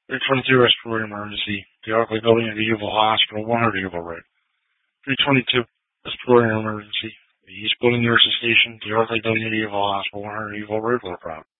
322 respiratory emergency. The Arklay building at the Uval Hospital, 100 Uval Road. 322 respiratory emergency. The East Building Nurses Station, the Arklay building at the Uval Hospital, 100 Uval Road, Little Rock.